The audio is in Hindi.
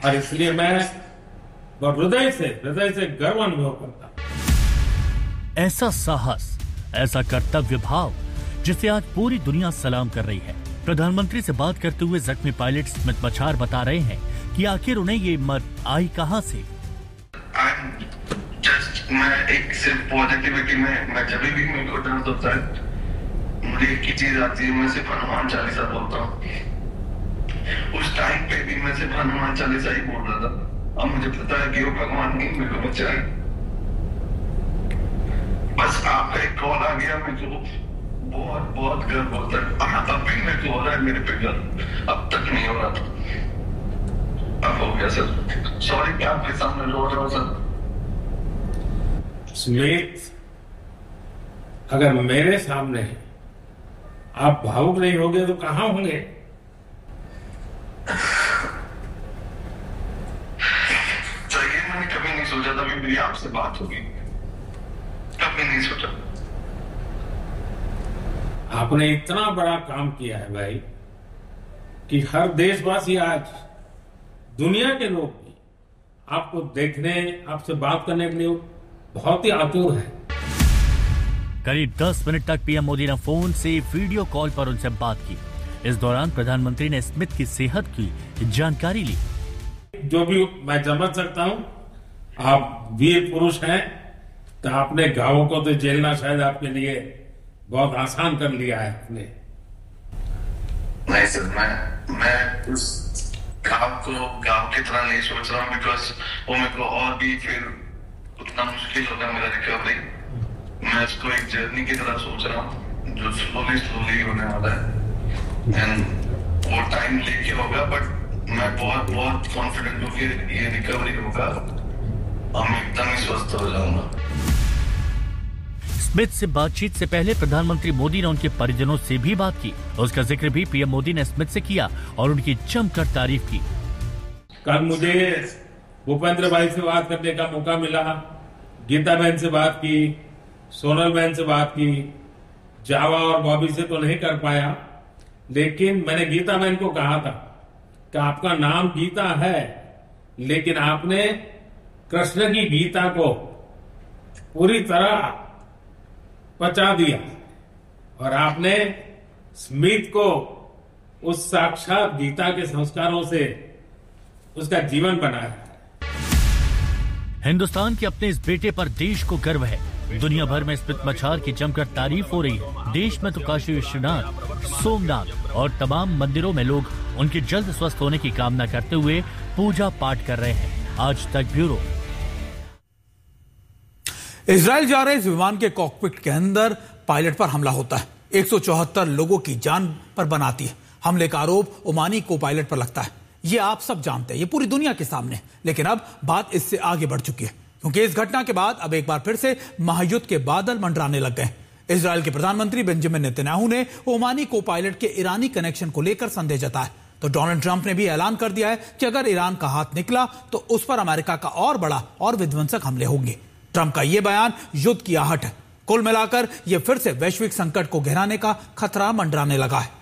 और इसलिए मैं हृदय से गर्व अनुभव करता हूं। ऐसा साहस, ऐसा कर्तव्य भाव जिसे आज पूरी दुनिया सलाम कर रही है। प्रधानमंत्री से बात करते हुए जख्मी पायलट स्मित मछार बता रहे हैं कि आखिर उन्हें ये हिम्मत आई कहां से। मैं एक सिर्फ पॉजिटिविटी में मैं जब भी मेरे को दर्द होता है मुझे एक ही चीज आती है, मैं सिर्फ हनुमान चालीसा बोलता हूँ। उस टाइम पे भी मैं सिर्फ हनुमान चालीसा ही बोल रहा था। अब मुझे पता है कि वो भगवान नहीं मेरे को बचाए। बस आपका एक कॉल आ गया, मेरे को बहुत बहुत गर्व होता है। अब भी मेरे को हो रहा है मेरे पे गर्व, अब तक नहीं हो रहा था, अब हो गया सर। सॉरी कि आपके सामने रो रहा हूँ सर। स्मित, अगर मेरे सामने आप भावुक नहीं होंगे तो कहां होंगे? तो ये मैंने कभी नहीं सोचा था कि मेरी आपसे बात होगी, कभी नहीं सोचा। आपने इतना बड़ा काम किया है भाई कि हर देशवासी आज, दुनिया के लोग भी आपको देखने, आपसे बात करने के लिए बहुत ही आतुर है। करीब 10 मिनट तक पीएम मोदी ने फोन से वीडियो कॉल पर उनसे बात की। इस दौरान प्रधानमंत्री ने स्मिथ की सेहत की जानकारी ली। जो भी मैं समझ सकता हूं, आप वीर पुरुष हैं, तो आपने घावों को तो झेलना शायद आपके लिए बहुत आसान कर लिया है आपने। नहीं सर, मैं उस गांव की तरह नहीं सोच रहा हूँ, बिकॉज वो मेरे को और भी फिर उतना मुश्किल होगा मेरा रिकवरी। मैं इसको एक जर्नी की तरह सोच रहा हूँ जो स्लोली होने वाला है, एंड वो टाइम लेके होगा, बट मैं बहुत बहुत कॉन्फिडेंट हूँ कि ये रिकवरी होगा और मैं एकदम ही स्वस्थ हो जाऊंगा। स्मिथ से बातचीत से पहले प्रधानमंत्री मोदी ने उनके परिजनों से भी बात की। उसका जिक्र भी पीएम मोदी ने स्मिथ से किया और उनकी जमकर तारीफ की। कल मुझे भूपेंद्र भाई से बात करने का मौका मिला, गीता बहन से बात की, सोनल बहन से बात की, जावा और बॉबी से तो नहीं कर पाया, लेकिन मैंने गीता बहन को कहा था कि आपका नाम गीता है, लेकिन आपने कृष्ण की गीता को पूरी तरह पचा दिया और आपने स्मिथ को उस साक्षात गीता के संस्कारों से उसका जीवन बनाया। हिंदुस्तान के अपने इस बेटे पर देश को गर्व है। दुनिया भर में स्मिथ मछार की जमकर तारीफ हो रही है। देश में तो काशी विश्वनाथ, सोमनाथ और तमाम मंदिरों में लोग उनके जल्द स्वस्थ होने की कामना करते हुए पूजा पाठ कर रहे हैं। आज तक ब्यूरो। इजराइल जा रहे इस विमान के कॉकपिट के अंदर पायलट पर हमला होता है। 174 लोगों की जान पर बनाती है। हमले का आरोप ओमानी को पायलट पर लगता है। ये आप सब जानते हैं, ये पूरी दुनिया के सामने। लेकिन अब बात इससे आगे बढ़ चुकी है, क्योंकि इस घटना के बाद अब एक बार फिर से महायुद्ध के बादल मंडराने लग गए। इजराइल के प्रधानमंत्री बेंजामिन नेतन्याहू ने ओमानी को पायलट के ईरानी कनेक्शन को लेकर संदेह जताया। तो डोनाल्ड ट्रंप ने भी ऐलान कर दिया है कि अगर ईरान का हाथ निकला तो उस पर अमेरिका का और बड़ा और विध्वंसक हमले होंगे। ट्रंप का यह बयान युद्ध की आहट है। कुल मिलाकर यह फिर से वैश्विक संकट को गहराने का खतरा मंडराने लगा है।